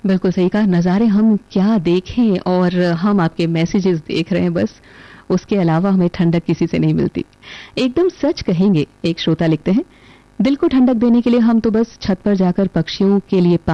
बिल्कुल सही कहा। नज़ारे हम क्या देखें, और हम आपके मैसेजेस देख रहे हैं बस। उसके अलावा हमें ठंडक किसी से नहीं मिलती। एकदम सच कहेंगे, एक श्रोता लिखते हैं, दिल को ठंडक देने के लिए हम तो बस छत पर जाकर पक्षियों के लिए